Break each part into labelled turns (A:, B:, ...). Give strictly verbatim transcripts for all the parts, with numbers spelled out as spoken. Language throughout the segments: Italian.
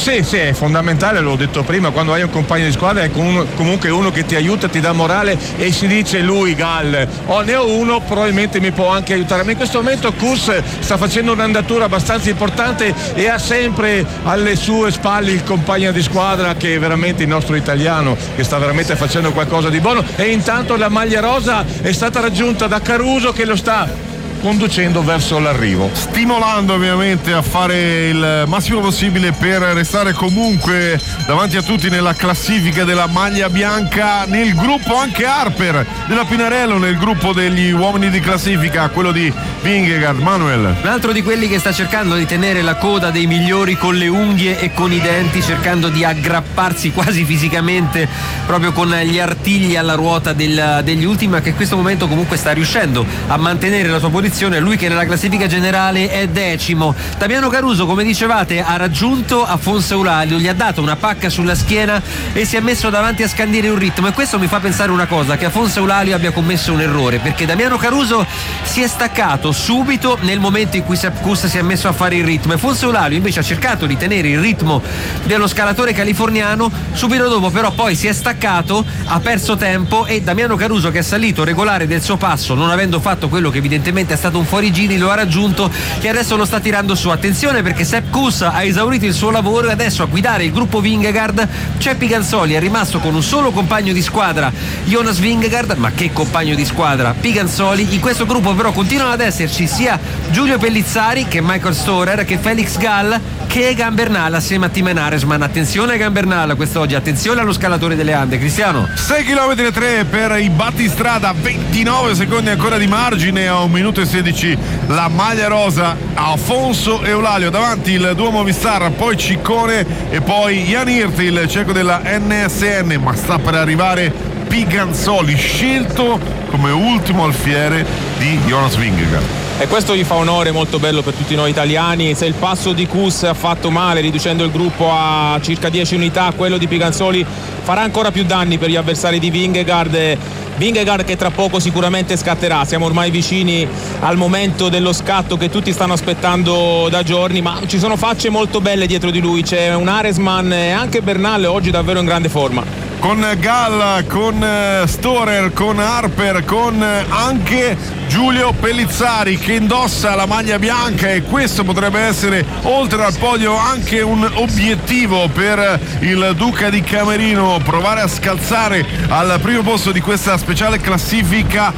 A: Sì, sì, è fondamentale, l'ho detto prima, quando hai un compagno di squadra è comunque uno che ti aiuta, ti dà morale, e si dice lui, Gall, oh ne ho uno, probabilmente mi può anche aiutare. Ma in questo momento Kuss sta facendo un'andatura abbastanza importante e ha sempre alle sue spalle il compagno di squadra che è veramente il nostro italiano, che sta veramente facendo qualcosa di buono. E intanto la maglia rosa è stata raggiunta da Caruso, che lo sta conducendo verso l'arrivo,
B: stimolando ovviamente a fare il massimo possibile per restare comunque davanti a tutti nella classifica della maglia bianca. Nel gruppo anche Harper della Pinarello, nel gruppo degli uomini di classifica, quello di Vingegaard. Manuel,
C: un altro di quelli che sta cercando di tenere la coda dei migliori con le unghie e con i denti, cercando di aggrapparsi quasi fisicamente proprio con gli artigli alla ruota del, degli ultimi, ma che in questo momento comunque sta riuscendo a mantenere la sua posizione. Lui che nella classifica generale è decimo. Damiano Caruso, come dicevate, ha raggiunto Afonso Eulalia, gli ha dato una pacca sulla schiena e si è messo davanti a scandire un ritmo, e questo mi fa pensare una cosa, che Afonso Eulalia abbia commesso un errore, perché Damiano Caruso si è staccato subito nel momento in cui Sepp Kuss si è messo a fare il ritmo, e Afonso Eulalia invece ha cercato di tenere il ritmo dello scalatore californiano. Subito dopo però poi si è staccato, ha perso tempo, e Damiano Caruso, che è salito regolare del suo passo, non avendo fatto quello che evidentemente è stato un fuorigiri, lo ha raggiunto e adesso lo sta tirando su. Attenzione, perché Sepp Kuss ha esaurito il suo lavoro e adesso a guidare il gruppo Vingegaard c'è Piganzoli, è rimasto con un solo compagno di squadra, Jonas Vingegaard, ma che compagno di squadra, Piganzoli. In questo gruppo però continuano ad esserci sia Giulio Pellizzari che Michael Storer, che Felix Gall, che Egan Bernal assieme a Tim Naresman. Attenzione a Egan Bernal quest'oggi, attenzione allo scalatore delle Ande. Cristiano,
B: sei chilometri e tre per i battistrada, ventinove secondi ancora di margine, a un minuto e sedici la maglia rosa, Afonso Eulalia davanti il duo Movistar, poi Ciccone e poi Jan Hirt, il cieco della N S N, ma sta per arrivare Piganzoli, scelto come ultimo alfiere di Jonas Vingegaard.
D: E questo gli fa onore, molto bello per tutti noi italiani. Se il passo di Kuss ha fatto male riducendo il gruppo a circa dieci unità, quello di Piganzoli farà ancora più danni per gli avversari di Vingegaard. Vingegaard che tra poco sicuramente scatterà, siamo ormai vicini al momento dello scatto che tutti stanno aspettando da giorni, ma ci sono facce molto belle dietro di lui, c'è un Naresman e anche Bernal oggi davvero in grande forma.
B: Con Gall, con Storer, con Harper, con anche Giulio Pellizzari che indossa la maglia bianca, e questo potrebbe essere, oltre al podio, anche un obiettivo per il Duca di Camerino, provare a scalzare al primo posto di questa speciale classifica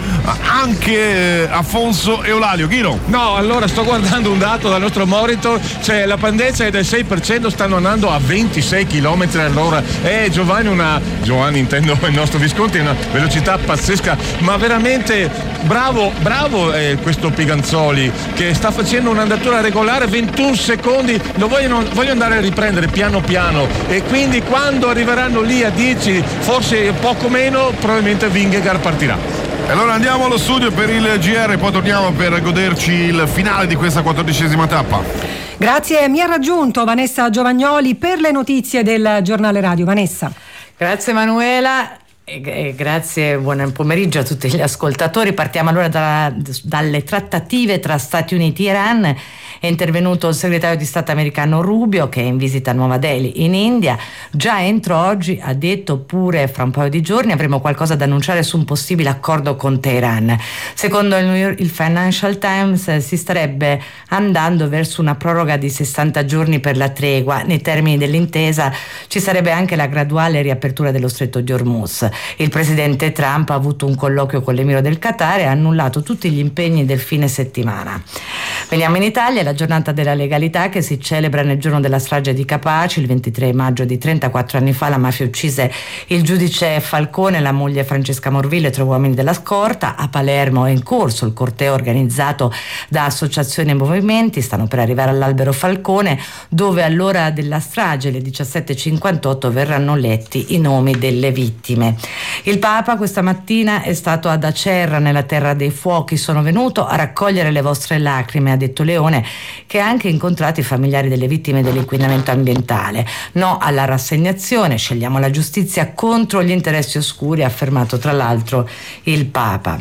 B: anche Afonso Eulalia. Ghino?
A: No, allora sto guardando un dato dal nostro monitor, cioè la pendenza è del sei per cento, stanno andando a ventisei chilometri all'ora, e Giovanni una Giovanni intendo il nostro Visconti, una velocità pazzesca, ma veramente bravo bravo eh, questo Piganzoli, che sta facendo un'andatura regolare, ventuno secondi, lo vogliono, voglio andare a riprendere piano piano, e quindi quando arriveranno lì a dieci, forse poco meno, probabilmente Vingegaard partirà.
B: E allora andiamo allo studio per il G R, poi torniamo per goderci il finale di questa quattordicesima tappa.
E: Grazie, mi ha raggiunto Vanessa Giovagnoli per le notizie del giornale radio. Vanessa.
F: Grazie Manuela e grazie, buon pomeriggio a tutti gli ascoltatori. Partiamo allora da, dalle trattative tra Stati Uniti e Iran. È intervenuto il segretario di Stato americano Rubio, che è in visita a Nuova Delhi in India. Già entro oggi, ha detto, pure fra un paio di giorni avremo qualcosa da annunciare su un possibile accordo con Teheran. Secondo il, New York, il Financial Times si starebbe andando verso una proroga di sessanta giorni per la tregua. Nei termini dell'intesa ci sarebbe anche la graduale riapertura dello stretto di Hormuz. Il presidente Trump ha avuto un colloquio con l'emiro del Qatar e ha annullato tutti gli impegni del fine settimana. Veniamo in Italia, la giornata della legalità che si celebra nel giorno della strage di Capaci. Il ventitré maggio di trentaquattro anni fa la mafia uccise il giudice Falcone, la moglie Francesca Morvillo e tre uomini della scorta. A Palermo è in corso il corteo organizzato da associazioni e movimenti. Stanno per arrivare all'Albero Falcone, dove all'ora della strage, alle diciassette e cinquantotto, verranno letti i nomi delle vittime. Il Papa questa mattina è stato ad Acerra, nella terra dei fuochi. Sono venuto a raccogliere le vostre lacrime, ha detto Leone, che ha anche incontrato i familiari delle vittime dell'inquinamento ambientale. No alla rassegnazione, scegliamo la giustizia contro gli interessi oscuri, ha affermato tra l'altro il Papa.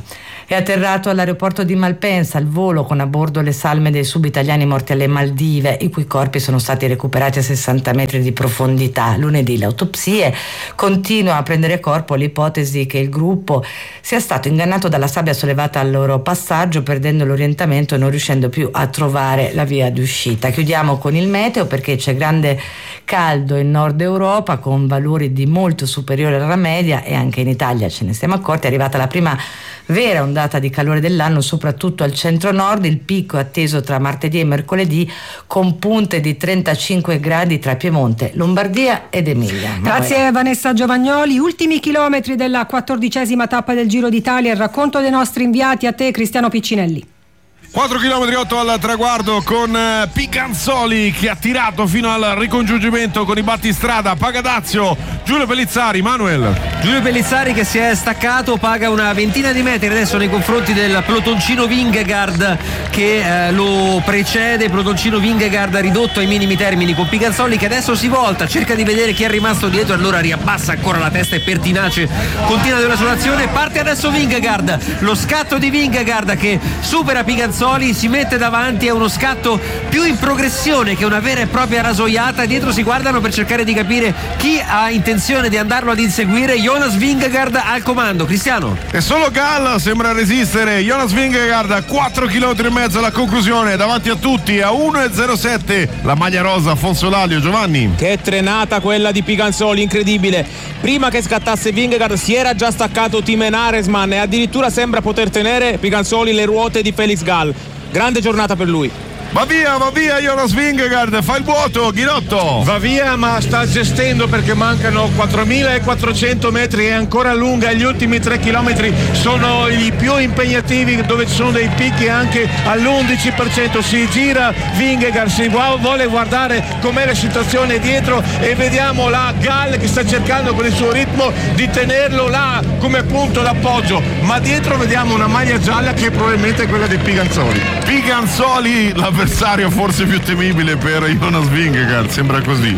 F: È atterrato all'aeroporto di Malpensa al volo con a bordo le salme dei sub-italiani morti alle Maldive, i cui corpi sono stati recuperati a sessanta metri di profondità. Lunedì le autopsie continua a prendere corpo l'ipotesi che il gruppo sia stato ingannato dalla sabbia sollevata al loro passaggio, perdendo l'orientamento e non riuscendo più a trovare la via di uscita. Chiudiamo con il meteo perché c'è grande caldo in Nord Europa con valori di molto superiori alla media, e anche in Italia ce ne siamo accorti. È arrivata la prima vera ondata di calore dell'anno, soprattutto al centro-nord. Il picco è atteso tra martedì e mercoledì, con punte di trentacinque gradi tra Piemonte, Lombardia ed Emilia.
E: Grazie a Vanessa Giovagnoli. Ultimi chilometri della quattordicesima tappa del Giro d'Italia, il racconto dei nostri inviati. A te, Cristiano Piccinelli.
B: quattro chilometri otto al traguardo con Picanzoli che ha tirato fino al ricongiungimento con i battistrada. Pagadazio, Giulio Pellizzari, Manuel.
C: Giulio Pellizzari che si è staccato, paga una ventina di metri adesso nei confronti del pelotoncino Vingegaard che eh, lo precede. Pelotoncino Vingegaard ridotto ai minimi termini, con Picanzoli che adesso si volta, cerca di vedere chi è rimasto dietro, allora riabbassa ancora la testa e pertinace continua della solazione. Parte adesso Vingegaard, lo scatto di Vingegaard che supera Picanzoli, si mette davanti, è uno scatto più in progressione che una vera e propria rasoiata. Dietro si guardano per cercare di capire chi ha intenzione di andarlo ad inseguire. Jonas Vingegaard al comando. Cristiano.
B: E solo Gall sembra resistere. Jonas Vingegaard a quattro chilometri e mezzo alla conclusione, davanti a tutti a uno e zero sette la maglia rosa Afonso Lalio. Giovanni.
D: Che trenata quella di Picanzoli, incredibile. Prima che scattasse Vingegaard si era già staccato Timen Aresman e addirittura sembra poter tenere Picanzoli le ruote di Felix Gall. Grande giornata per lui.
B: Va via, va via Jonas Vingegaard, fa il vuoto, Ghirotto.
A: Va via, ma sta gestendo perché mancano quattromilaquattrocento metri e ancora lunga. Gli ultimi tre chilometri sono i più impegnativi, dove ci sono dei picchi anche all'undici per cento. Si gira Vingegaard, si vuole guardare com'è la situazione dietro e vediamo la Gall che sta cercando con il suo ritmo di tenerlo là come punto d'appoggio, ma dietro vediamo una maglia gialla che probabilmente è quella di Picanzoli.
B: Picanzoli, l'avversario forse più temibile per Jonas Vingegaard, sembra così.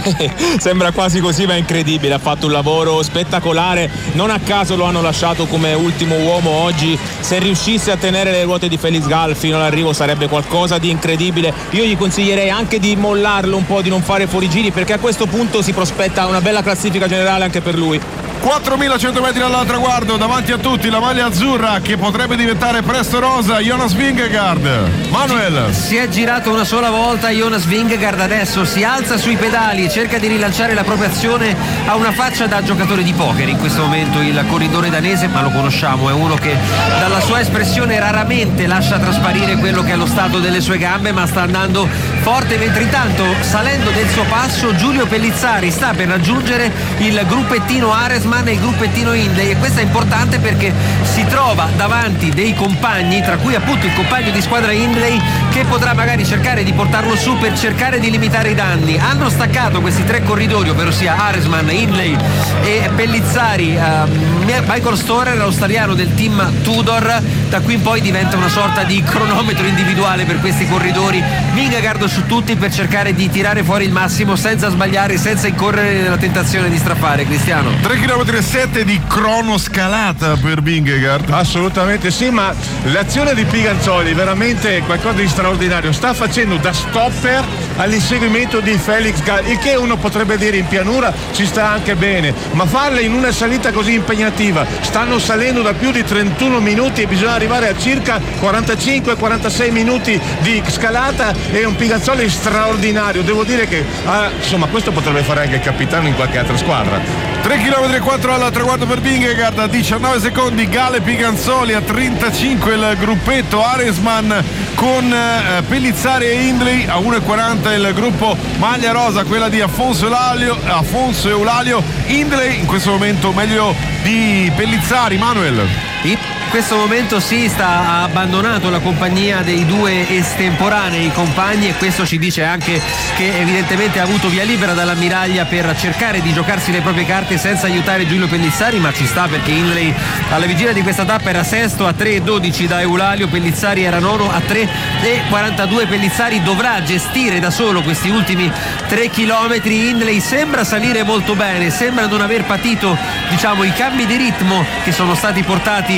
D: Sembra quasi così, ma è incredibile, ha fatto un lavoro spettacolare, non a caso lo hanno lasciato come ultimo uomo oggi. Se riuscisse a tenere le ruote di Felix Gall fino all'arrivo sarebbe qualcosa di incredibile. Io gli consiglierei anche di mollarlo un po', di non fare fuorigiri, perché a questo punto si prospetta una bella classifica generale anche per lui.
B: quattromilacento metri al traguardo, davanti a tutti la maglia azzurra che potrebbe diventare presto rosa, Jonas Vingegaard. Manuel.
C: Si è girato una sola volta Jonas Vingegaard, adesso si alza sui pedali e cerca di rilanciare la propria azione. Ha una faccia da giocatore di poker in questo momento il corridore danese, ma lo conosciamo, è uno che dalla sua espressione raramente lascia trasparire quello che è lo stato delle sue gambe, ma sta andando forte, mentre intanto salendo del suo passo Giulio Pellizzari sta per raggiungere il gruppettino Aresman e il gruppettino Hindley, e questo è importante perché si trova davanti dei compagni, tra cui appunto il compagno di squadra Hindley, che potrà magari cercare di portarlo su per cercare di limitare i danni. Hanno staccato questi tre corridori, ovvero sia Aresman, Hindley e Pellizzari. uh, Michael Storer, l'australiano del team Tudor, da qui in poi diventa una sorta di cronometro individuale per questi corridori. Vingegaard su tutti per cercare di tirare fuori il massimo senza sbagliare, senza incorrere nella tentazione di strappare. Cristiano.
B: tre chilometri e sette di cronoscalata per Vingegaard.
A: Assolutamente sì, ma l'azione di Picanzoli è veramente qualcosa di straordinario. Sta facendo da stopper all'inseguimento di Felix Gall, il che uno potrebbe dire in pianura ci sta anche bene, ma farla in una salita così impegnativa, stanno salendo da più di trentuno minuti e bisogna arrivare a circa quarantacinque quarantasei minuti di scalata, e un Picanzoli straordinario. Devo dire che ah, insomma questo potrebbe fare anche il capitano in qualche altra squadra.
B: tre chilometri e quattro al traguardo per Vingegaard, a diciannove secondi Gall e Picanzoli, a trentacinque il gruppetto Aresman con eh, Pellizzari e Hindley, a uno e quaranta il gruppo maglia rosa, quella di Afonso Eulalio, Afonso Eulalio. Hindley in questo momento meglio di Pellizzari. Manuel.
C: In questo momento si sta abbandonato la compagnia dei due estemporanei compagni, e questo ci dice anche che evidentemente ha avuto via libera dall'ammiraglia per cercare di giocarsi le proprie carte senza aiutare Giulio Pellizzari, ma ci sta perché Hindley alla vigilia di questa tappa era sesto a tre e dodici da Eulalio, Pellizzari era nono a tre e quarantadue. Pellizzari dovrà gestire da solo questi ultimi tre chilometri. Hindley sembra salire molto bene, sembra non aver patito diciamo i cambi di ritmo che sono stati portati da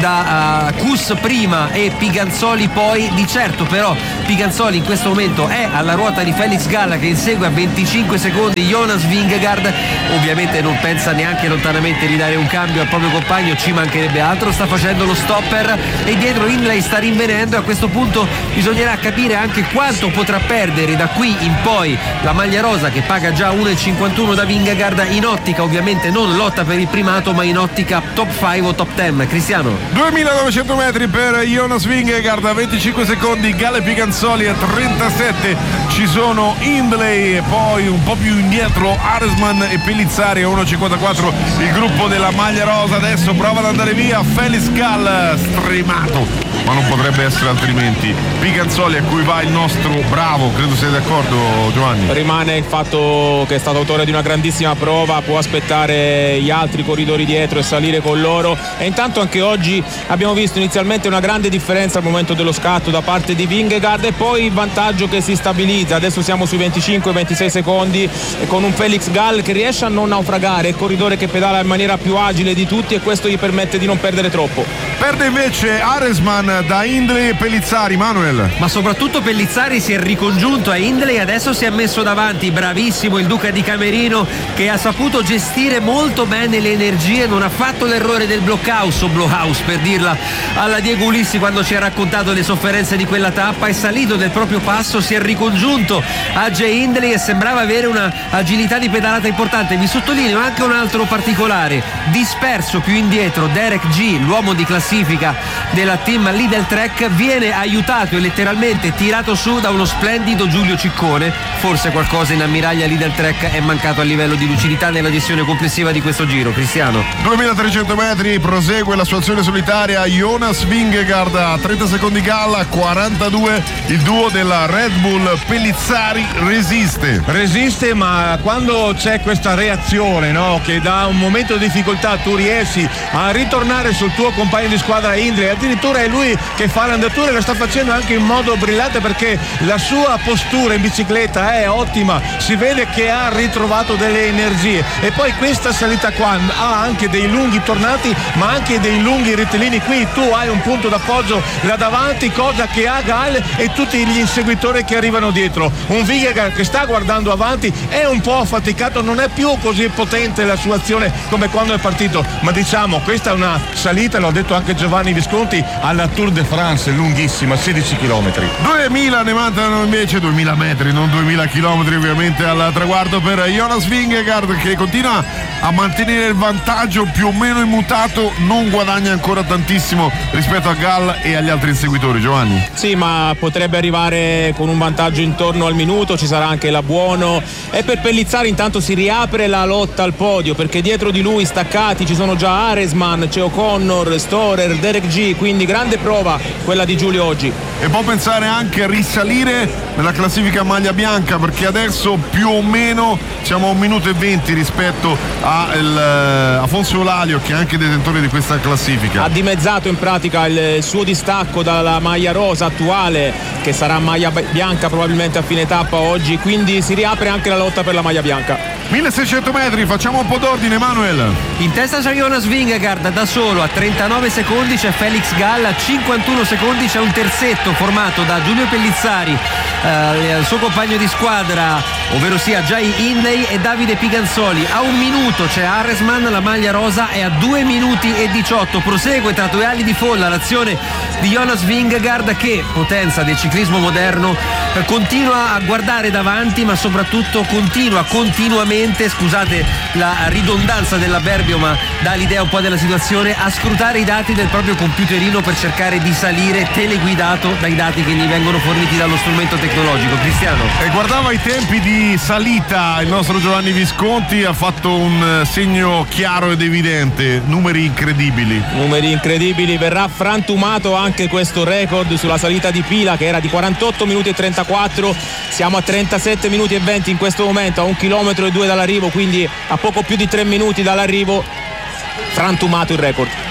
C: da uh, Kuss prima e Piganzoli poi. Di certo però Piganzoli in questo momento è alla ruota di Felix Gall, che insegue a venticinque secondi Jonas Vingegaard. Ovviamente non pensa neanche lontanamente di dare un cambio al proprio compagno, ci mancherebbe altro, sta facendo lo stopper e dietro Hindley sta rinvenendo. A questo punto bisognerà capire anche quanto potrà perdere da qui in poi la maglia rosa, che paga già uno virgola cinquantuno da Vingegaard, in ottica ovviamente non lotta per il primato ma in ottica top cinque o top dieci. Cristiano,
B: duemilanovecento metri per Jonas Vingegaard a venticinque secondi, Gall e Piganzoli a trentasette, ci sono Hindley e poi un po' più indietro Aresman e Pellizzari a uno virgola cinquantaquattro il gruppo della maglia rosa. Adesso prova ad andare via Felix Gall, stremato, ma non potrebbe essere altrimenti, Piganzoli a cui va il nostro bravo, credo sei d'accordo Giovanni?
D: Rimane il fatto che è stato autore di una grandissima prova, può aspettare gli altri corridori dietro e salire con loro, e intanto anche oggi abbiamo visto inizialmente una grande differenza al momento dello scatto da parte di Vingegaard e poi il vantaggio che si stabilizza. Adesso siamo sui venticinque ventisei secondi con un Felix Gall che riesce a non naufragare, il corridore che pedala in maniera più agile di tutti e questo gli permette di non perdere troppo.
B: Perde invece Aresman da Hindley e Pellizzari. Manuel,
C: ma soprattutto Pellizzari si è ricongiunto a Hindley e adesso si è messo davanti, bravissimo il Duca di Camerino, che ha saputo gestire molto bene le energie, non ha fatto l'errore del blockhouse o blowhouse per dirla alla Diego Ulissi quando ci ha raccontato le sofferenze di quella tappa, è salito del proprio passo, si è ricongiunto a Jay Hindley e sembrava avere una agilità di pedalata importante. Vi sottolineo anche un altro particolare: disperso più indietro Derek G, l'uomo di classifica della team Lidl Trek, viene aiutato e letteralmente tirato su da uno splendido Giulio Ciccone. Forse qualcosa in ammiraglia Lidl Trek è mancato a livello di lucidità nella gestione complessiva di questo giro. Cristiano,
B: duemilatrecento metri, prosegue la sua azione solitaria Jonas Vingegaard a trenta secondi Gall, a quarantadue il duo della Red Bull. Pellizzari resiste
A: resiste ma quando c'è questa reazione, no, che da un momento di difficoltà tu riesci a ritornare sul tuo compagno di squadra Hindley, addirittura è lui che fa l'andatura e lo sta facendo anche in modo brillante perché la sua postura in bicicletta è ottima, si vede che ha ritrovato delle energie e poi questa salita qua ha anche dei lunghi tornati ma anche dei lunghi rettilini. Qui tu hai un punto d'appoggio là davanti, cosa che ha Gall e tutti gli inseguitori che arrivano dietro. Un Vingegaard che sta guardando avanti, è un po' affaticato, non è più così potente la sua azione come quando è partito, ma diciamo questa è una salita, l'ho detto anche Giovanni Visconti, alla Tour de France lunghissima, sedici chilometri.
B: duemila ne mancano invece, duemila metri, non duemila chilometri ovviamente al traguardo per Jonas Vingegaard, che continua a mantenere il vantaggio più o meno immutato, non guadagna ancora tantissimo rispetto a Gall e agli altri inseguitori. Giovanni?
D: Sì, ma potrebbe arrivare con un vantaggio intorno al minuto, ci sarà anche la Buono e per Pellizzari intanto si riapre la lotta al podio perché dietro di lui staccati ci sono già Aresman, c'è O'Connor, Storer, Derek G, quindi grande prova quella di Giulio oggi.
B: E può pensare anche a risalire nella classifica maglia bianca perché adesso più o meno siamo a un minuto e venti rispetto a il, Afonso Eulalio, che è anche detentore di questa classifica.
D: Ha dimezzato in pratica il suo distacco dalla maglia rosa attuale, che sarà maglia bianca probabilmente a fine tappa oggi, quindi si riapre anche la lotta per la maglia bianca.
B: milleseicento metri, facciamo un po' d'ordine. Manuel?
C: In testa c'è Jonas Vingegaard da solo, a trentanove secondi c'è Felix Gall, a cinquantuno secondi c'è un terzetto formato da Giulio Pellizzari, eh, il suo compagno di squadra, ovvero sia Jay Hindley e Davide Piganzoli. A un minuto c'è Aresman, la maglia rosa è a due minuti e diciotto. Prosegue tra due ali di folla l'azione di Jonas Vingegaard, che, potenza del ciclismo moderno, eh, continua a guardare davanti ma soprattutto continua continuamente, scusate la ridondanza dell'avverbio ma dà l'idea un po' della situazione, a scrutare i dati del proprio computerino per cercare di salire, teleguidato dai dati che gli vengono forniti dallo strumento tecnologico. Cristiano?
B: E guardava i tempi di salita il nostro Giovanni Visconti, ha fatto un segno chiaro ed evidente, numeri incredibili.
D: Numeri incredibili, verrà frantumato anche questo record sulla salita di Pila che era di quarantotto minuti e trentaquattro, siamo a trentasette minuti e venti in questo momento, a un chilometro e due dall'arrivo, quindi a poco più di tre minuti dall'arrivo, frantumato il record.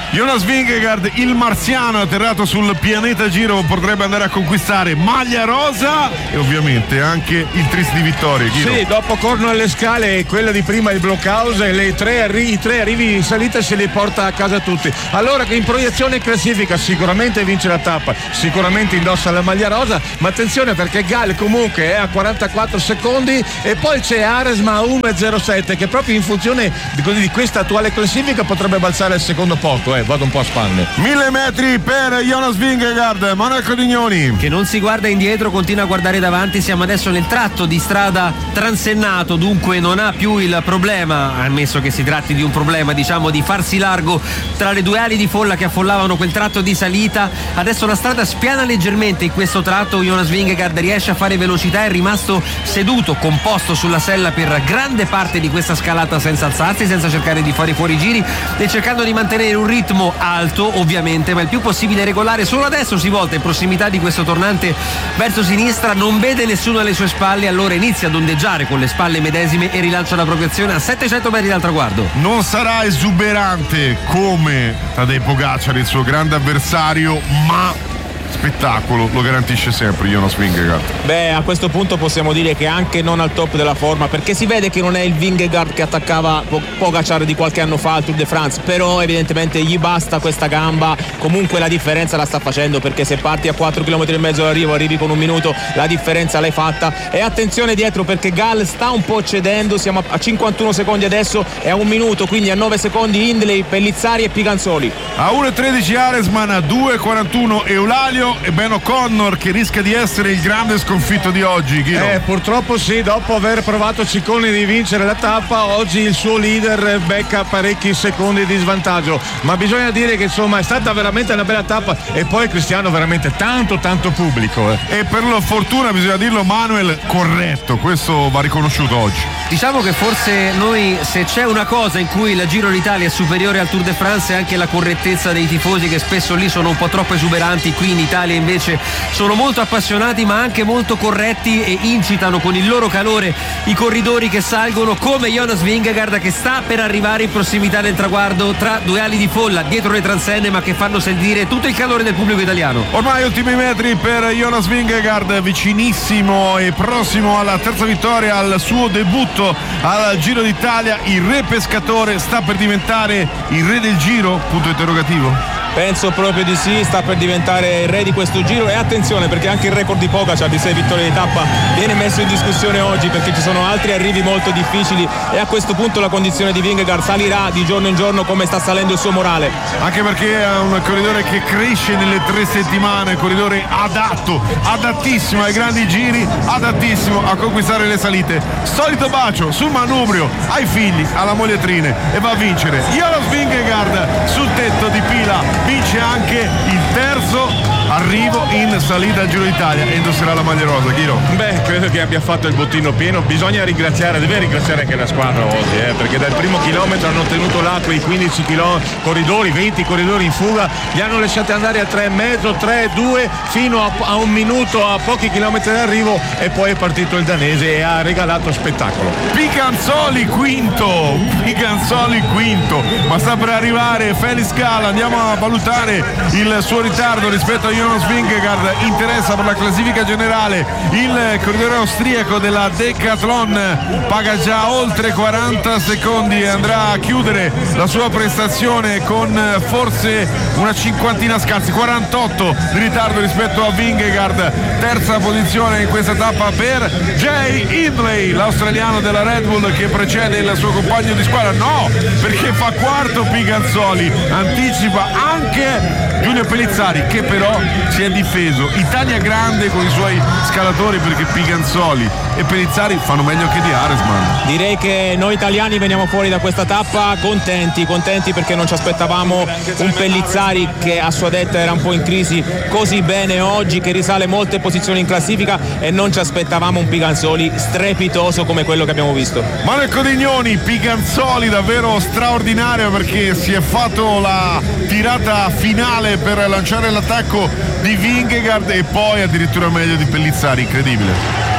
B: Jonas Vingegaard, il marziano atterrato sul pianeta Giro, potrebbe andare a conquistare maglia rosa e ovviamente anche il tris di vittorie. Giro.
A: Sì, dopo corno alle scale, quella di prima il blockhouse e le tre arri- i tre arrivi in salita se li porta a casa tutti. Allora, in proiezione classifica sicuramente vince la tappa, sicuramente indossa la maglia rosa, ma attenzione perché Gall comunque è a quarantaquattro secondi e poi c'è Aresma a uno virgola zero sette che proprio in funzione di, di questa attuale classifica potrebbe balzare al secondo posto. Eh, vado un po' a spanne.
B: Mille metri per Jonas Vingegaard, Manuel Codignoni
C: che non si guarda indietro, continua a guardare davanti. Siamo adesso nel tratto di strada transennato, dunque non ha più il problema, ammesso che si tratti di un problema, diciamo, di farsi largo tra le due ali di folla che affollavano quel tratto di salita. Adesso la strada spiana leggermente in questo tratto, Jonas Vingegaard riesce a fare velocità, è rimasto seduto, composto sulla sella per grande parte di questa scalata senza alzarsi, senza cercare di fare fuori giri e cercando di mantenere un ritmo alto ovviamente, ma il più possibile regolare. Solo adesso si volta in prossimità di questo tornante verso sinistra, non vede nessuno alle sue spalle, allora inizia ad ondeggiare con le spalle medesime e rilancia la propria azione a settecento metri dal traguardo.
B: Non sarà esuberante come Tadej Pogacar, il suo grande avversario, ma spettacolo lo garantisce sempre Jonas Vingegaard.
D: Beh, a questo punto possiamo dire che anche non al top della forma, perché si vede che non è il Vingegaard che attaccava Pogacar di qualche anno fa al Tour de France, però evidentemente gli basta questa gamba. Comunque la differenza la sta facendo, perché se parti a quattro chilometri e mezzo d'arrivo, arrivi con un minuto, la differenza l'hai fatta. E attenzione dietro, perché Gall sta un po' cedendo, siamo a cinquantuno secondi adesso e a un minuto, quindi a nove secondi Hindley, Pellizzari e Piganzoli.
B: A uno e tredici Aresman, a due e quarantuno Eulalia e Ben O'Connor, che rischia di essere il grande sconfitto di oggi. Ghiro.
A: Eh, purtroppo sì, dopo aver provato Ciccone di vincere la tappa, oggi il suo leader becca parecchi secondi di svantaggio, ma bisogna dire che insomma è stata veramente una bella tappa e poi Cristiano veramente tanto tanto pubblico. Eh.
B: E per la fortuna, bisogna dirlo Manuel, corretto, questo va riconosciuto oggi.
C: Diciamo che forse noi, se c'è una cosa in cui il Giro d'Italia è superiore al Tour de France, è anche la correttezza dei tifosi, che spesso lì sono un po' troppo esuberanti. Qui in Italia invece sono molto appassionati ma anche molto corretti e incitano con il loro calore i corridori che salgono, come Jonas Vingegaard, che sta per arrivare in prossimità del traguardo tra due ali di folla dietro le transenne, ma che fanno sentire tutto il calore del pubblico italiano.
B: Ormai ultimi metri per Jonas Vingegaard, vicinissimo e prossimo alla terza vittoria, al suo debutto al Giro d'Italia. Il re pescatore sta per diventare il re del Giro? Punto interrogativo.
D: Penso proprio di sì, sta per diventare il re di questo Giro. E attenzione, perché anche il record di Pogacar di sei vittorie di tappa viene messo in discussione oggi, perché ci sono altri arrivi molto difficili e a questo punto la condizione di Vingegaard salirà di giorno in giorno, come sta salendo il suo morale.
B: Anche perché è un corridore che cresce nelle tre settimane, corridore adatto, adattissimo ai grandi giri, adattissimo a conquistare le salite. Solito bacio sul manubrio ai figli, alla moglietrine, e va a vincere. Jonas Vingegaard sul tetto di pila vince anche il terzo arrivo in salita al Giro d'Italia e indosserà la maglia rosa. Ghiro.
A: Beh, credo che abbia fatto il bottino pieno. Bisogna ringraziare, deve ringraziare anche la squadra oggi, eh, perché dal primo chilometro hanno tenuto là quei quindici chilo, corridori, venti corridori in fuga, li hanno lasciati andare a tre e mezzo, tre due fino a, a un minuto, a pochi chilometri d'arrivo, e poi è partito il danese e ha regalato spettacolo.
B: Piganzoli quinto, Piganzoli quinto, ma sta per arrivare Felix Gall. Andiamo a valutare il suo ritardo rispetto a Jonas Vingegaard. Interessa per la classifica generale il corridore austriaco della Decathlon, paga già oltre quaranta secondi e andrà a chiudere la sua prestazione con forse una cinquantina scarsi, quarantotto di ritardo rispetto a Vingegaard. Terza posizione in questa tappa per Jay Hindley, l'australiano della Red Bull, che precede il suo compagno di squadra. No, perché fa quarto Piganzoli, anticipa anche Giulio Pellizzari, che però si è difeso. Italia grande con i suoi scalatori, perché Piganzoli e Pellizzari fanno meglio che di Aresman.
D: Direi che noi italiani veniamo fuori da questa tappa contenti, contenti perché non ci aspettavamo un Pellizzari che a sua detta era un po' in crisi così bene oggi, che risale molte posizioni in classifica, e non ci aspettavamo un Piganzoli strepitoso come quello che abbiamo visto.
B: Manuel Codignoni, Piganzoli davvero straordinario, perché si è fatto la tirata finale per lanciare l'attacco di Vingegaard e poi addirittura meglio di Pellizzari, incredibile.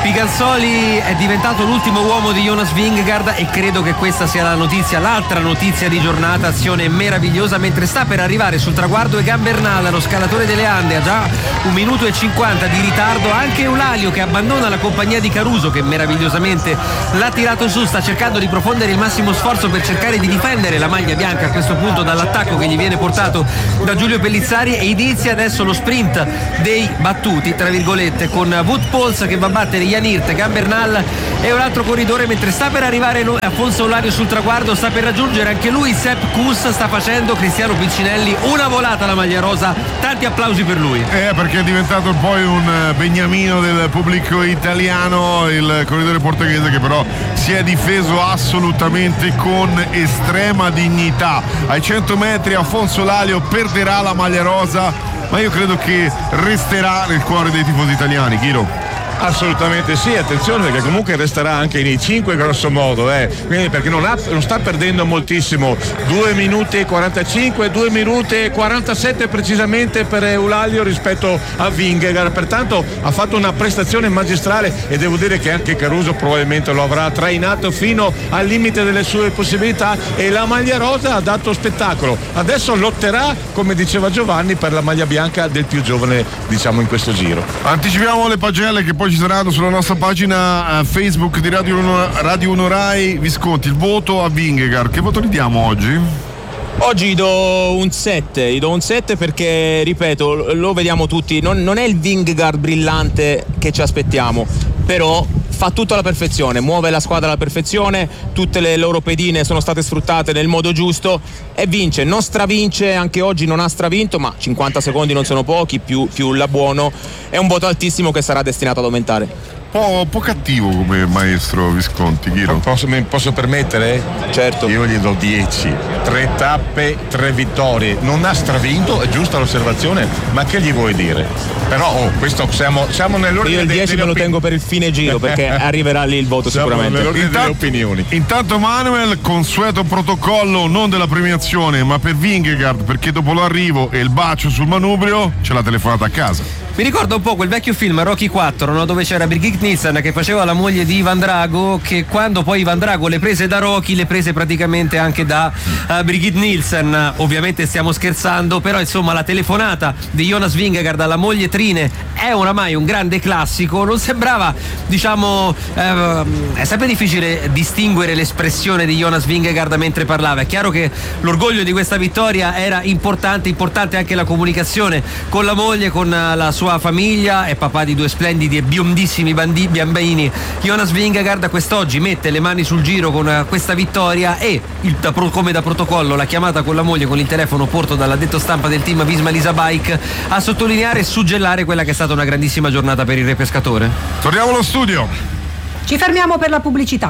C: Piganzoli è diventato l'ultimo uomo di Jonas Vingegaard e credo che questa sia la notizia, l'altra notizia di giornata. Azione meravigliosa mentre sta per arrivare sul traguardo Egan Bernal, lo scalatore delle Ande, ha già un minuto e cinquanta di ritardo. Anche Eulalia che abbandona la compagnia di Caruso, che meravigliosamente l'ha tirato su, sta cercando di profondere il massimo sforzo per cercare di difendere la maglia bianca a questo punto dall'attacco che gli viene portato da Giulio Pellizzari, e inizia adesso lo sprint dei battuti tra virgolette con Wout Poels che va a battere Jan Hirt, Egan Bernal e un altro corridore, mentre sta per arrivare Afonso Eulalia sul traguardo, sta per raggiungere anche lui Sepp Kuss, sta facendo Cristiano Piccinelli una volata la maglia rosa, tanti applausi per lui.
B: Eh, perché è diventato poi un beniamino del pubblico italiano, il corridore portoghese, che però si è difeso assolutamente con estrema dignità. Ai cento metri Afonso Eulalia perderà la maglia rosa, ma io credo che resterà nel cuore dei tifosi italiani. Chiro?
A: Assolutamente sì, attenzione perché comunque resterà anche nei cinque grosso modo, eh. Quindi perché non, ha, non sta perdendo moltissimo, due minuti e quarantacinque, due minuti e quarantasette precisamente per Eulalia rispetto a Vingegaard, pertanto ha fatto una prestazione magistrale e devo dire che anche Caruso probabilmente lo avrà trainato fino al limite delle sue possibilità, e la maglia rosa ha dato spettacolo. Adesso lotterà, come diceva Giovanni, per la maglia bianca del più giovane, diciamo, in questo giro.
B: Anticipiamo le pagelle che poi ci saranno sulla nostra pagina Facebook di Radio uno, Radio uno Rai. Visconti, il voto a Vingegaard, che voto gli diamo oggi?
D: Oggi gli do un sette, gli do un sette perché, ripeto, lo vediamo tutti, non, non è il Vingegaard brillante che ci aspettiamo, però fa tutto alla perfezione, muove la squadra alla perfezione, tutte le loro pedine sono state sfruttate nel modo giusto e vince, non stravince, anche oggi non ha stravinto, ma cinquanta secondi non sono pochi, più, più la buono, è un voto altissimo che sarà destinato ad aumentare.
B: Po', po' cattivo come maestro Visconti, Chiro.
A: Posso, mi posso permettere?
D: Certo.
A: Io gli do dieci, tre tappe, tre vittorie, non ha stravinto, è giusta l'osservazione, ma che gli vuoi dire? Però oh, questo siamo, siamo nell'ordine.
D: Io il dieci me lo
A: opin-
D: tengo per il fine giro perché arriverà lì il voto
A: siamo
D: sicuramente.
A: Nell'ordine
B: intanto,
A: delle opinioni.
B: Intanto Manuel, consueto protocollo non della premiazione ma per Vingegaard, perché dopo l'arrivo e il bacio sul manubrio c'è la telefonata a casa.
C: Mi ricorda un po' quel vecchio film Rocky quattro, no? Dove c'era Brigitte Nielsen che faceva la moglie di Ivan Drago, che quando poi Ivan Drago le prese da Rocky le prese praticamente anche da uh, Brigitte Nielsen. Ovviamente stiamo scherzando, però insomma la telefonata di Jonas Vingegaard alla moglie Trine è oramai un grande classico. Non sembrava, diciamo, eh, è sempre difficile distinguere l'espressione di Jonas Vingegaard mentre parlava. È chiaro che l'orgoglio di questa vittoria era importante, importante anche la comunicazione con la moglie, con la sua famiglia. È papà di due splendidi e biondissimi bandi- bambini. Jonas Vingegaard quest'oggi mette le mani sul giro con questa vittoria e il, da, come da protocollo la chiamata con la moglie con il telefono porto dall'addetto stampa del team Visma Lisa Bike a sottolineare e suggellare quella che è stata una grandissima giornata per il Re Pescatore.
B: Torniamo allo studio.
E: Ci fermiamo per la pubblicità.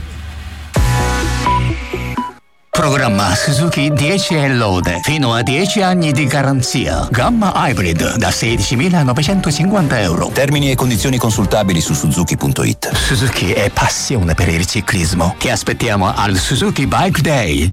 G: Programma Suzuki dieci e lode, fino a dieci anni di garanzia. Gamma Hybrid da sedicimilanovecentocinquanta euro.
H: Termini e condizioni consultabili su suzuki punto it.
G: Suzuki è passione per il ciclismo. Ti aspettiamo al Suzuki Bike Day.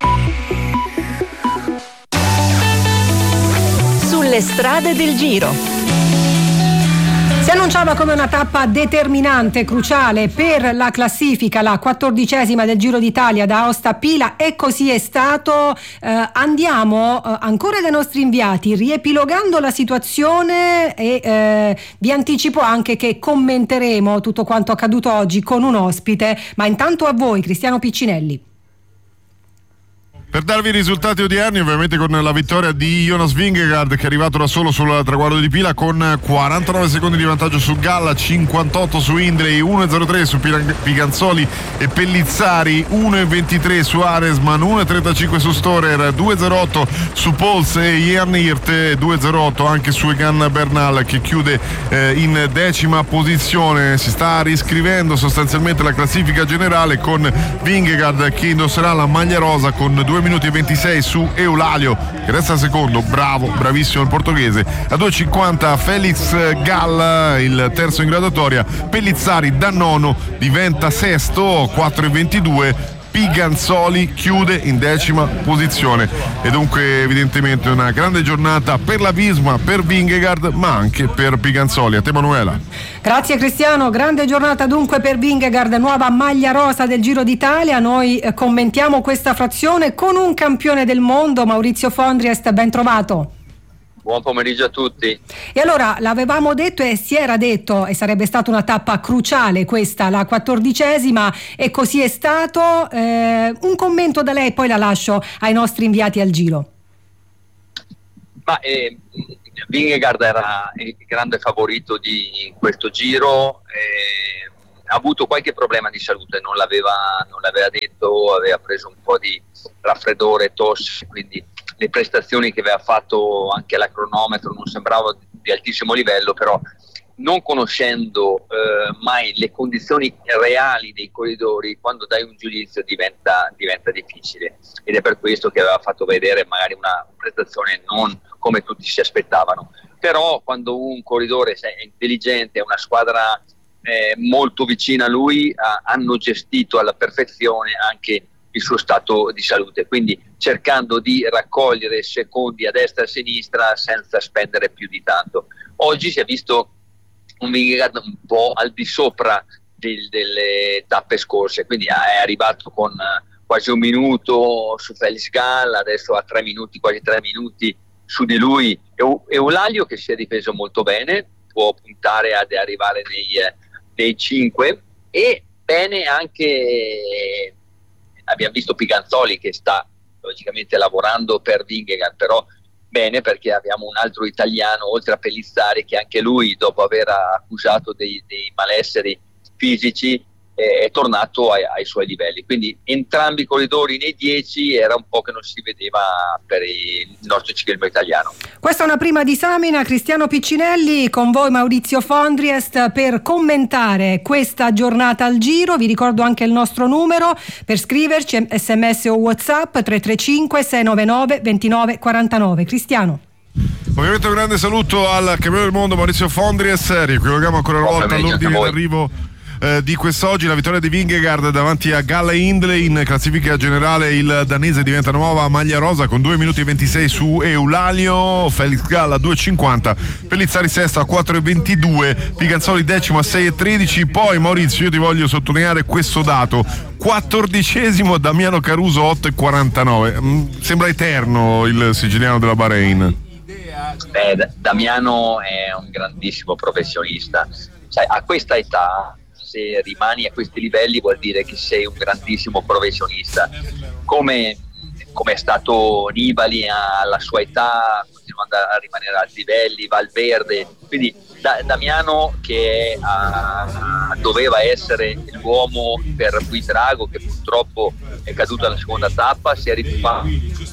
I: Sulle strade del Giro.
E: Si annunciava come una tappa determinante, cruciale per la classifica, la quattordicesima del Giro d'Italia da Aosta a Pila, e così è stato. Eh, andiamo eh, ancora dai nostri inviati, riepilogando la situazione, e eh, vi anticipo anche che commenteremo tutto quanto accaduto oggi con un ospite, ma intanto a voi Cristiano Piccinelli.
B: Per darvi i risultati odierni, ovviamente con la vittoria di Jonas Vingegaard, che è arrivato da solo sul traguardo di Pila con quarantanove secondi di vantaggio su Galla, cinquantotto su Hindley, uno e zero tre su Piganzoli e Pellizzari, uno e ventitré su Aresman, uno e trentacinque su Storer, due e zero otto su Poels e Jan Hirt, due e zero otto anche su Egan Bernal, che chiude eh, in decima posizione. Si sta riscrivendo sostanzialmente la classifica generale con Vingegaard che indosserà la maglia rosa con due minuti e ventisei su Eulalia, che resta secondo, bravo, bravissimo il portoghese. A due e cinquanta Felix Gall, il terzo in graduatoria. Pellizzari da nono diventa sesto, quattro e ventidue. Piganzoli chiude in decima posizione e dunque evidentemente una grande giornata per la Visma, per Vingegaard, ma anche per Piganzoli. A te Manuela.
E: Grazie Cristiano, grande giornata dunque per Vingegaard, nuova maglia rosa del Giro d'Italia. Noi eh, commentiamo questa frazione con un campione del mondo, Maurizio Fondriest, ben trovato.
J: Buon pomeriggio a tutti.
E: E allora l'avevamo detto e si era detto e sarebbe stata una tappa cruciale questa, la quattordicesima, e così è stato. Eh, un commento da lei, poi la lascio ai nostri inviati al Giro.
J: Ma eh, Vingegaard era il grande favorito di questo Giro, eh, ha avuto qualche problema di salute, non l'aveva, non l'aveva detto, aveva preso un po' di raffreddore, tosse, quindi le prestazioni che aveva fatto anche alla cronometro non sembravano di altissimo livello, però non conoscendo eh, mai le condizioni reali dei corridori, quando dai un giudizio diventa, diventa difficile, ed è per questo che aveva fatto vedere magari una prestazione non come tutti si aspettavano. Però quando un corridore è intelligente, una squadra eh, molto vicina a lui, ha, hanno gestito alla perfezione anche il suo stato di salute, quindi cercando di raccogliere secondi a destra e a sinistra senza spendere più di tanto. Oggi si è visto un Vingegaard un po' al di sopra del, delle tappe scorse, quindi è arrivato con quasi un minuto su Felix Gall, adesso ha tre minuti, quasi tre minuti su di lui. Eulalia che si è difeso molto bene, può puntare ad arrivare nei, nei cinque, e bene anche abbiamo visto Piganzoli che sta logicamente lavorando per Vingegaard, però bene perché abbiamo un altro italiano oltre a Pellizzari che anche lui, dopo aver accusato dei, dei malesseri fisici, è tornato ai, ai suoi livelli. Quindi entrambi i corridori nei dieci, era un po' che non si vedeva per il nostro ciclismo italiano.
E: Questa è una prima disamina. Cristiano Piccinelli, con voi Maurizio Fondriest per commentare questa giornata al Giro. Vi ricordo anche il nostro numero per scriverci, sms o WhatsApp tre tre cinque sei nove nove due nove quattro nove. Cristiano.
B: Ovviamente un grande saluto al campione del mondo Maurizio Fondriest. Riepilogiamo ancora una volta l'ordine d'arrivo Eh, di quest'oggi. La vittoria di Vingegaard davanti a Gall e Hindley. In classifica generale il danese diventa nuova maglia rosa con due minuti e ventisei su Eulalio, Felix Gall a due e cinquanta, Pellizzari sesto a quattro e ventidue, Piganzoli decimo a sei e tredici. Poi Maurizio, io ti voglio sottolineare questo dato: quattordicesimo Damiano Caruso otto e quarantanove. Mm, sembra eterno il siciliano della Bahrain.
J: Beh, Damiano è un grandissimo professionista. Sai, a questa età, se rimani a questi livelli, vuol dire che sei un grandissimo professionista, come, come è stato Nibali alla sua età, continuando a rimanere a alti livelli, Valverde. Quindi da, Damiano, che a, doveva essere l'uomo per Buitrago, che purtroppo è caduto alla seconda tappa, si è ritrovato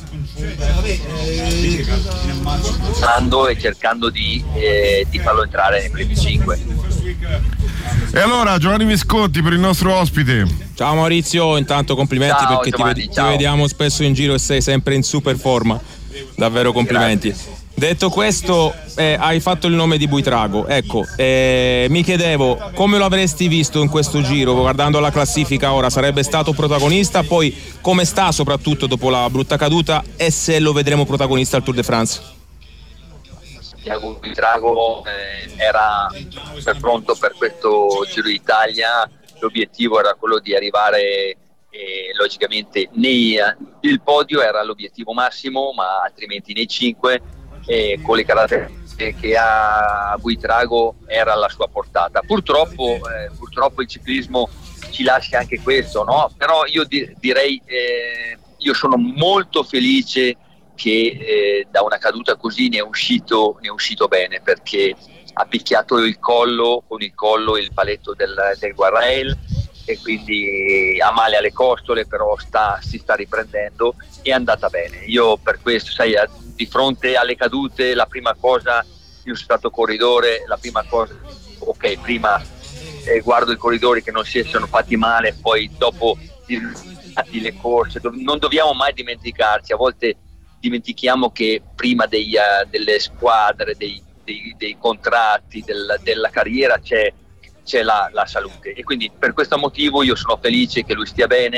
J: e cercando di, eh, di farlo entrare nei primi cinque.
B: E allora Giovanni Visconti per il nostro ospite.
D: Ciao Maurizio, intanto complimenti. Ciao, perché Giovanni, ti, ved- ti vediamo spesso in giro e sei sempre in super forma, davvero complimenti. Grazie. Detto questo, eh, hai fatto il nome di Buitrago, ecco, eh, mi chiedevo come lo avresti visto in questo giro, guardando la classifica ora, sarebbe stato protagonista, poi come sta soprattutto dopo la brutta caduta, e se lo vedremo protagonista al Tour de France?
J: Thiago Buitrago eh, era per pronto per questo Giro d'Italia, l'obiettivo era quello di arrivare eh, logicamente nei, il podio era l'obiettivo massimo, ma altrimenti nei cinque, e con le caratteristiche che ha Buitrago era alla sua portata. Purtroppo, eh, purtroppo il ciclismo ci lascia anche questo, no? Però io di- direi eh, io sono molto felice che eh, da una caduta così ne è uscito, ne è uscito bene, perché ha picchiato il collo, con il collo il paletto del, del guardrail, e quindi ha male alle costole, però sta, si sta riprendendo, è andata bene. Io per questo, sai, di fronte alle cadute la prima cosa, io sono stato corridore, la prima cosa, ok, prima eh, guardo i corridori che non si sono fatti male, poi dopo le corse, non dobbiamo mai dimenticarci, a volte dimentichiamo che prima dei, uh, delle squadre, dei, dei, dei contratti, del, della carriera c'è, c'è la, la salute, e quindi per questo motivo io sono felice che lui stia bene,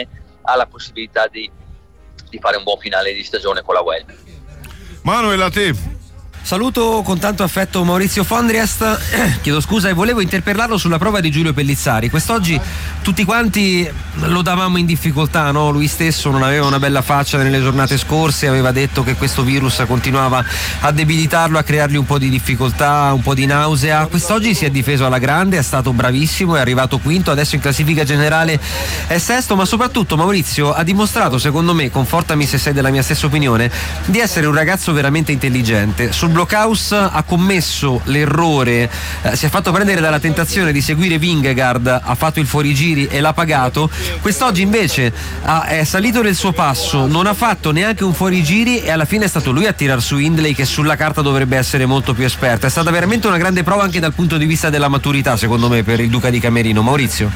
J: ha la possibilità di, di fare un buon finale di stagione con la Vuelta.
B: Manuel, a te.
C: Saluto con tanto affetto Maurizio Fondriest, chiedo scusa, e volevo interpellarlo sulla prova di Giulio Pellizzari. Quest'oggi tutti quanti lo davamo in difficoltà, no? Lui stesso non aveva una bella faccia nelle giornate scorse, aveva detto che questo virus continuava a debilitarlo, a creargli un po' di difficoltà, un po' di nausea. Quest'oggi si è difeso alla grande, è stato bravissimo, è arrivato quinto, adesso in classifica generale è sesto, ma soprattutto Maurizio ha dimostrato, secondo me, confortami se sei della mia stessa opinione, di essere un ragazzo veramente intelligente. Sul Blockhouse ha commesso l'errore, eh, si è fatto prendere dalla tentazione di seguire Vingegaard, ha fatto il fuorigiri e l'ha pagato. Quest'oggi invece ha, è salito nel suo passo, non ha fatto neanche un fuorigiri e alla fine è stato lui a tirar su Hindley, che sulla carta dovrebbe essere molto più esperto. È stata veramente una grande prova anche dal punto di vista della maturità, secondo me, per il Duca di Camerino. Maurizio?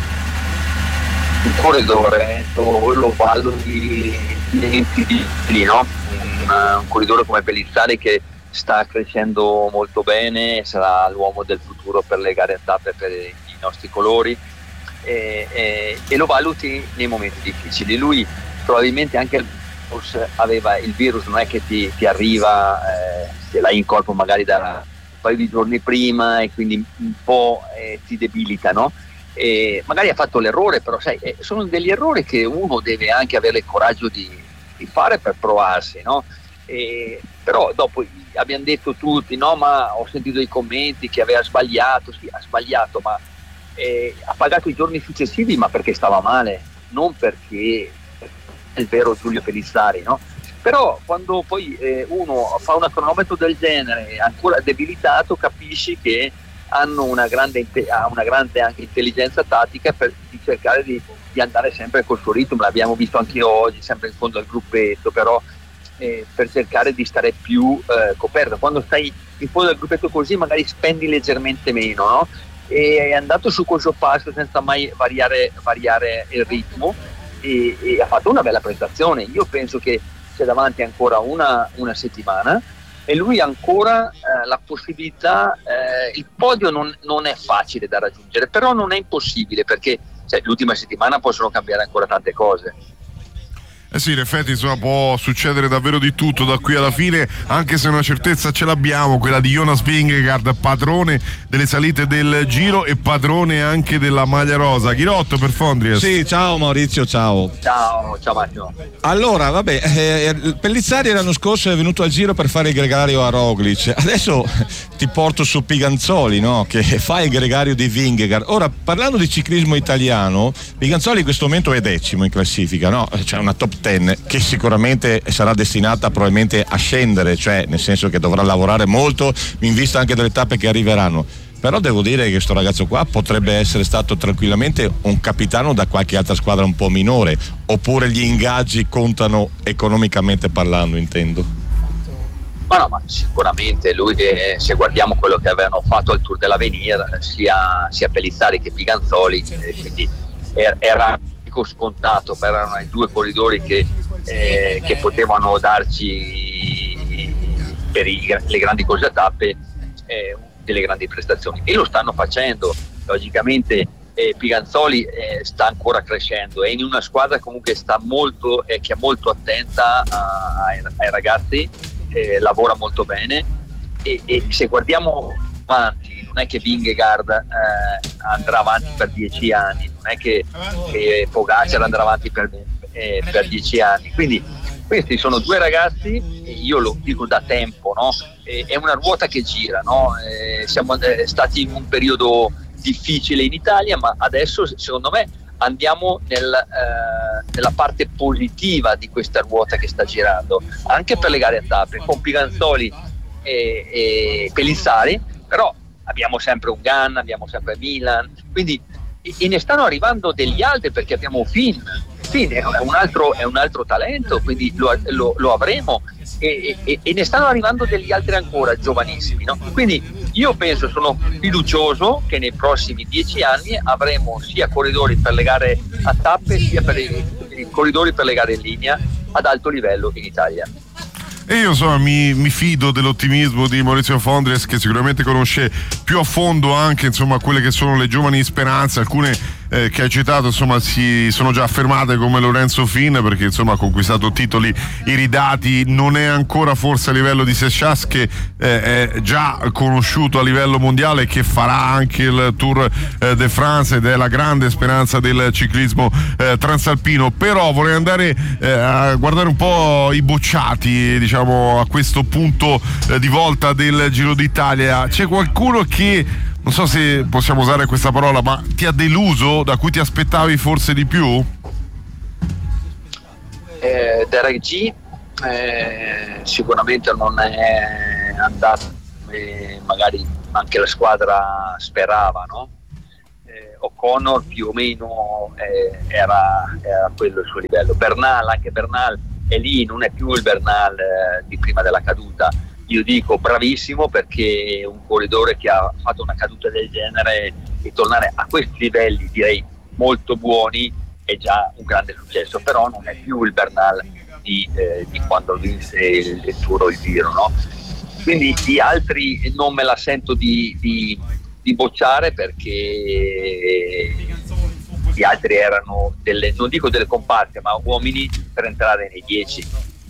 J: Un corridore, lo parlo di, di, di, di no? un, un corridore come Pellizzari che sta crescendo molto bene, sarà l'uomo del futuro per le gare a tappe, per i nostri colori, e, e, e lo valuti nei momenti difficili. Lui probabilmente anche il virus aveva il virus, non è che ti, ti arriva, eh, se l'hai in corpo magari da un paio di giorni prima e quindi un po' eh, ti debilita, no? E magari ha fatto l'errore, però sai, eh, sono degli errori che uno deve anche avere il coraggio di, di fare per provarsi, no? E, però dopo abbiamo detto tutti, no, ma ho sentito dei commenti che aveva sbagliato. Sì, ha sbagliato, ma eh, ha pagato i giorni successivi, ma perché stava male, non perché è il vero Giulio Pellizzari, no? Però quando poi eh, uno fa un cronometro del genere ancora debilitato, capisci che hanno una grande, ha una grande anche intelligenza tattica per di cercare di, di andare sempre col suo ritmo. L'abbiamo visto anche oggi, sempre in fondo al gruppetto, però Eh, per cercare di stare più eh, coperto. Quando stai in fondo al gruppetto così magari spendi leggermente meno, no? E è andato su quel suo passo senza mai variare, variare il ritmo e, e ha fatto una bella prestazione. Io penso che c'è davanti ancora una, una settimana e lui ha ancora eh, la possibilità, eh, il podio non, non è facile da raggiungere, però non è impossibile, perché cioè, l'ultima settimana possono cambiare ancora tante cose.
B: Eh sì, in effetti insomma può succedere davvero di tutto da qui alla fine, anche se una certezza ce l'abbiamo, quella di Jonas Vingegaard, padrone delle salite del Giro e padrone anche della maglia rosa. Ghirotto per Fondriest.
A: Sì, ciao Maurizio, ciao.
J: Ciao, ciao Massimo.
A: Allora, vabbè, eh, Pellizzari l'anno scorso è venuto al Giro per fare il gregario a Roglic, adesso ti porto su Piganzoli, no? Che fa il gregario di Vingegaard. Ora, parlando di ciclismo italiano, Piganzoli in questo momento è decimo in classifica, no? C'è una top ten che sicuramente sarà destinata probabilmente a scendere, cioè nel senso che dovrà lavorare molto in vista anche delle tappe che arriveranno. Però devo dire che questo ragazzo qua potrebbe essere stato tranquillamente un capitano da qualche altra squadra un po' minore, oppure gli ingaggi contano economicamente parlando, intendo.
J: Ma no, ma sicuramente lui, eh, se guardiamo quello che avevano fatto al Tour dell'Avenir, sia, sia Pellizzari che Piganzoli, eh, quindi era, era scontato, erano i due corridori che, eh, che potevano darci per i, le grandi cose a tappe eh, delle grandi prestazioni, e lo stanno facendo. Logicamente eh, Piganzoli eh, sta ancora crescendo, è in una squadra comunque sta molto, eh, che è molto attenta a, ai, ai ragazzi, eh, lavora molto bene e, e se guardiamo avanti non è che Vingegaard eh, andrà avanti per dieci anni, non è che, che Pogacar andrà avanti per, eh, per dieci anni, quindi questi sono due ragazzi, io lo dico da tempo, no? eh, è una ruota che gira, no? eh, siamo eh, stati in un periodo difficile in Italia, ma adesso secondo me andiamo nel, eh, nella parte positiva di questa ruota che sta girando, anche per le gare a tappe, con Piganzoli e, e Pellizzari, però abbiamo sempre un Ganna, abbiamo sempre Milan, quindi e ne stanno arrivando degli altri, perché abbiamo Finn, Finn è un altro, è un altro talento, quindi lo, lo, lo avremo e, e, e ne stanno arrivando degli altri ancora giovanissimi, no? Quindi io penso, sono fiducioso che nei prossimi dieci anni avremo sia corridori per le gare a tappe sia per i, i corridori per le gare in linea ad alto livello in Italia.
B: E io insomma mi, mi fido dell'ottimismo di Maurizio Fondriest, che sicuramente conosce più a fondo anche insomma quelle che sono le giovani speranze, alcune eh, che hai citato insomma si sono già affermate come Lorenzo Fin, perché insomma ha conquistato titoli iridati, non è ancora forse a livello di Seixas, che eh, è già conosciuto a livello mondiale, che farà anche il Tour eh, de France ed è la grande speranza del ciclismo eh, transalpino. Però vorrei andare eh, a guardare un po' i bocciati, diciamo, a questo punto eh, di volta del Giro d'Italia. C'è qualcuno che, non so se possiamo usare questa parola, ma ti ha deluso, da cui ti aspettavi forse di più?
J: Eh, Derek G eh, sicuramente non è andato come magari anche la squadra sperava, no? Eh, O'Connor più o meno eh, era, era quello il suo livello. Bernal, anche Bernal è lì, non è più il Bernal eh, di prima della caduta. Io dico bravissimo, perché un corridore che ha fatto una caduta del genere e tornare a questi livelli, direi molto buoni, è già un grande successo. Però non è più il Bernal di, eh, di quando vinse il, il Tour o il Giro, no? Quindi gli altri non me la sento di, di, di bocciare, perché gli altri erano delle, non dico delle comparse, ma uomini per entrare nei dieci.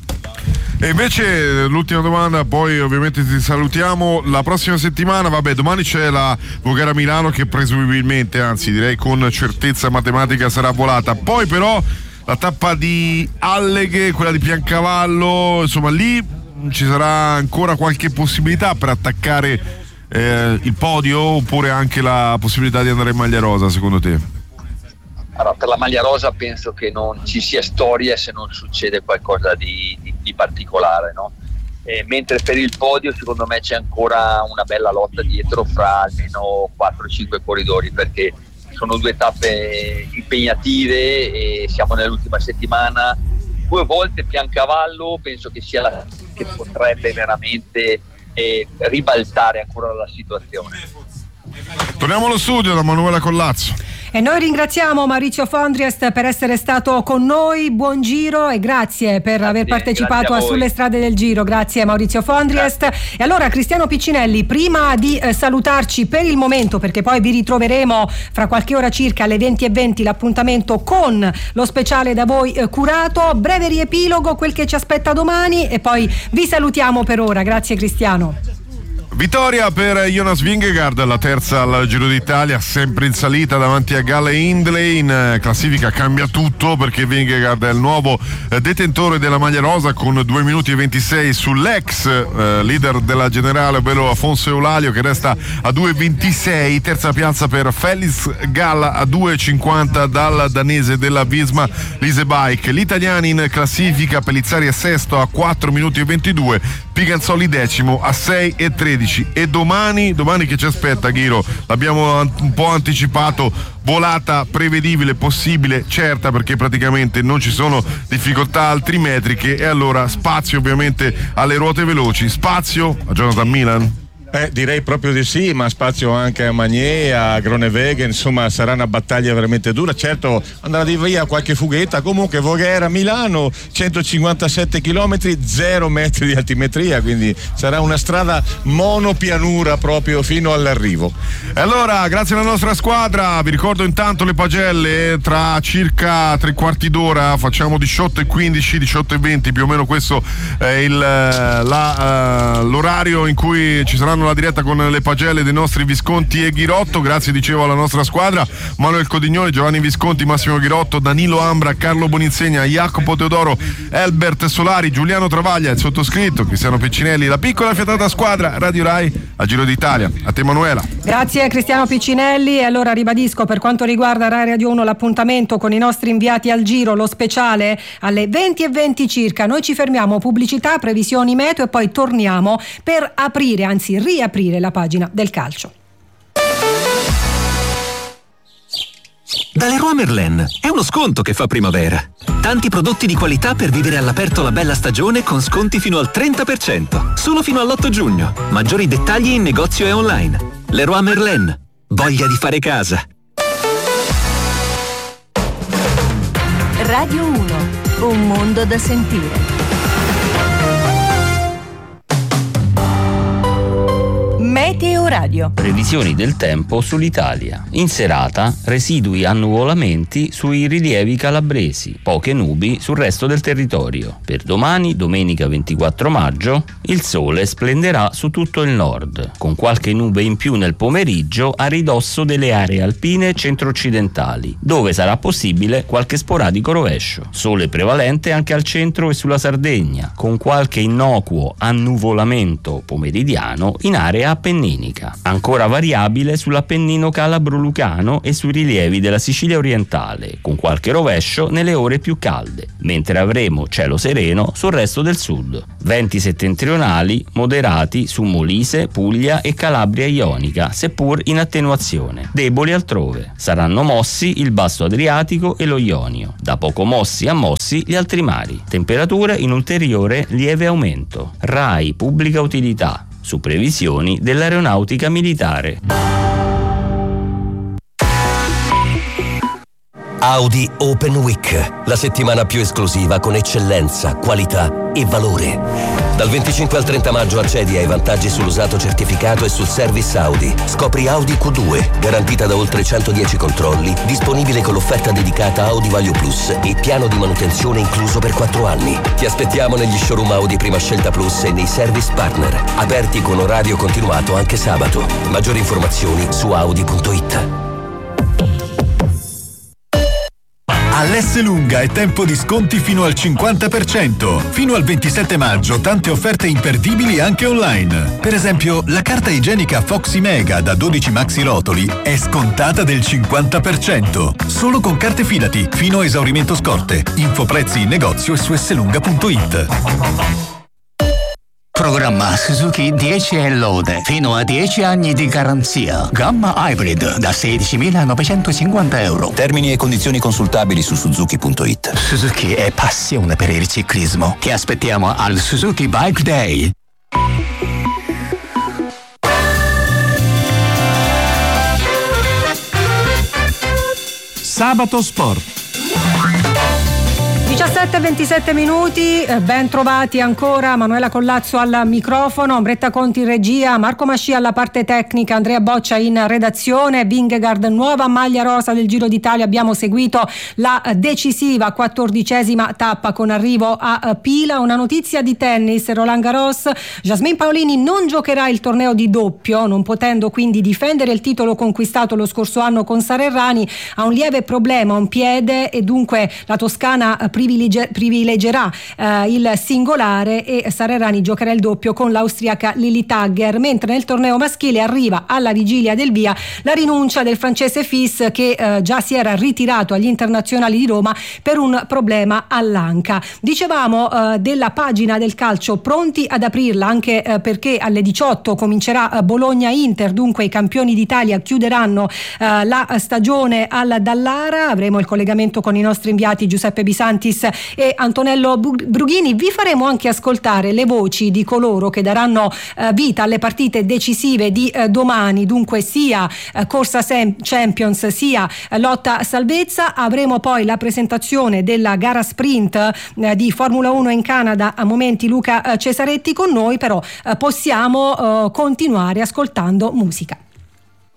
B: E invece l'ultima domanda, poi ovviamente ti salutiamo. La prossima settimana, vabbè, domani c'è la Voghera Milano, che presumibilmente, anzi direi con certezza matematica, sarà volata. Poi però la tappa di Alleghe, quella di Piancavallo, insomma lì ci sarà ancora qualche possibilità per attaccare eh, il podio, oppure anche la possibilità di andare in maglia rosa, secondo te?
J: Allora, per la maglia rosa penso che non ci sia storia se non succede qualcosa di, di, di particolare, no? E mentre per il podio secondo me c'è ancora una bella lotta dietro fra almeno quattro cinque corridori, perché sono due tappe impegnative e siamo nell'ultima settimana. Due volte Piancavallo penso che sia la che potrebbe veramente eh, ribaltare ancora la situazione.
B: Torniamo allo studio da Manuela Collazzo.
E: E noi ringraziamo Maurizio Fondriest per essere stato con noi. Buon Giro e grazie per aver
J: Grazie,
E: partecipato
J: grazie
E: a,
J: a
E: Sulle Strade del Giro. Grazie Maurizio Fondriest. E allora Cristiano Piccinelli, prima di eh, salutarci per il momento, perché poi vi ritroveremo fra qualche ora circa alle venti e venti, l'appuntamento con lo speciale da voi eh, curato, breve riepilogo, quel che ci aspetta domani, e poi vi salutiamo per ora. Grazie Cristiano.
B: Vittoria per Jonas Vingegaard, la terza al Giro d'Italia, sempre in salita davanti a Galle Hindley. In classifica cambia tutto, perché Vingegaard è il nuovo detentore della maglia rosa con due minuti e ventisei sull'ex eh, leader della generale, ovvero Afonso Eulalio, che resta a due e ventisei. Terza piazza per Felix Galla a due e cinquanta dal danese della Visma Leasebike. Gli italiani in classifica: Pellizzari è sesto a quattro minuti e ventidue, Piganzoli decimo a sei e tredici. E domani, domani che ci aspetta, Ghiro? L'abbiamo un po' anticipato, volata prevedibile, possibile, certa, perché praticamente non ci sono difficoltà altimetriche, e allora spazio ovviamente alle ruote veloci, spazio a Jonathan Milan.
A: Eh, direi proprio di sì, ma spazio anche a Magnier, a Groenewegen, insomma sarà una battaglia veramente dura. Certo andrà di via qualche fughetta, comunque Voghera Milano centocinquantasette chilometri, zero metri di altimetria, quindi sarà una strada monopianura proprio fino all'arrivo.
B: E allora grazie alla nostra squadra, vi ricordo intanto le pagelle, tra circa tre quarti d'ora facciamo diciotto e quindici, diciotto e venti, più o meno questo è il, la, uh, l'orario in cui ci saranno la diretta con le pagelle dei nostri Visconti e Ghirotto. Grazie, dicevo, alla nostra squadra: Manuel Codignoli, Giovanni Visconti, Massimo Ghirotto, Danilo Ambra, Carlo Boninsegna, Jacopo Teodoro, Elbert Solari, Giuliano Travaglia, il sottoscritto Cristiano Piccinelli, la piccola fiatata squadra Radio Rai a Giro d'Italia. A te Manuela.
E: Grazie Cristiano Piccinelli. E allora ribadisco, per quanto riguarda Rai Radio uno, l'appuntamento con i nostri inviati al Giro, lo speciale alle venti e venti circa. Noi ci fermiamo, pubblicità, previsioni meteo, e poi torniamo per aprire, anzi riaprire la pagina del calcio.
K: Da Leroy Merlin è uno sconto che fa primavera. Tanti prodotti di qualità per vivere all'aperto la bella stagione con sconti fino al trenta per cento. Solo fino all'otto giugno. Maggiori dettagli in negozio e online. Leroy Merlin. Voglia di fare casa.
I: Radio uno. Un mondo da sentire. Meteoradio.
L: Previsioni del tempo sull'Italia. In serata, residui annuvolamenti sui rilievi calabresi, poche nubi sul resto del territorio. Per domani, domenica ventiquattro maggio, il sole splenderà su tutto il nord, con qualche nube in più nel pomeriggio a ridosso delle aree alpine centro-occidentali, dove sarà possibile qualche sporadico rovescio. Sole prevalente anche al centro e sulla Sardegna, con qualche innocuo annuvolamento pomeridiano in area appenninica. Ancora variabile sull'Appennino calabro-lucano e sui rilievi della Sicilia orientale, con qualche rovescio nelle ore più calde, mentre avremo cielo sereno sul resto del sud. Venti settentrionali moderati su Molise, Puglia e Calabria ionica, seppur in attenuazione. Deboli altrove. Saranno mossi il basso Adriatico e lo Ionio. Da poco mossi a mossi gli altri mari. Temperature in ulteriore lieve aumento. RAI Pubblica Utilità, su previsioni dell'aeronautica militare.
M: Audi Open Week, la settimana più esclusiva con eccellenza, qualità e valore. Dal venticinque al trenta maggio accedi ai vantaggi sull'usato certificato e sul service Audi. Scopri Audi Q due, garantita da oltre centodieci controlli, disponibile con l'offerta dedicata Audi Value Plus e piano di manutenzione incluso per quattro anni. Ti aspettiamo negli showroom Audi Prima Scelta Plus e nei service partner, aperti con orario continuato anche sabato. Maggiori informazioni su audi punto it.
N: All'Esselunga è tempo di sconti fino al cinquanta per cento. Fino al ventisette maggio tante offerte imperdibili anche online. Per esempio, la carta igienica Foxy Mega da dodici maxi rotoli è scontata del cinquanta per cento. Solo con carte Fidati, fino a esaurimento scorte. Info prezzi in negozio e su esselunga punto it.
G: Programma Suzuki dieci e lode, fino a dieci anni di garanzia. Gamma Hybrid da sedicimilanovecentocinquanta euro.
H: Termini e condizioni consultabili su suzuki punto it.
G: Suzuki è passione per il ciclismo. Ti aspettiamo al Suzuki Bike Day.
N: Sabato Sport.
E: diciassette e ventisette minuti, ben trovati ancora. Manuela Collazzo al microfono, Ombretta Conti in regia, Marco Mascia alla parte tecnica, Andrea Boccia in redazione. Vingegaard, nuova maglia rosa del Giro d'Italia. Abbiamo seguito la decisiva quattordicesima tappa con arrivo a Pila. Una notizia di tennis: Roland Garros, Jasmine Paolini non giocherà il torneo di doppio, non potendo quindi difendere il titolo conquistato lo scorso anno con Sarerrani. Ha un lieve problema a un piede e dunque la toscana privilegia privilegerà eh, il singolare e Sarerrani giocherà il doppio con l'austriaca Lili Tagger, mentre nel torneo maschile arriva alla vigilia del via la rinuncia del francese Fils, che eh, già si era ritirato agli internazionali di Roma per un problema all'anca. Dicevamo eh, della pagina del calcio, pronti ad aprirla anche eh, perché alle diciotto comincerà eh, Bologna-Inter, dunque i campioni d'Italia chiuderanno eh, la stagione al Dallara. Avremo il collegamento con i nostri inviati Giuseppe Bisantis e Antonello Brughini. Vi faremo anche ascoltare le voci di coloro che daranno eh, vita alle partite decisive di eh, domani, dunque sia eh, corsa sem- Champions sia eh, lotta salvezza. Avremo poi la presentazione della gara sprint eh, di Formula uno in Canada. A momenti Luca eh, Cesaretti con noi, però eh, possiamo eh, continuare ascoltando musica.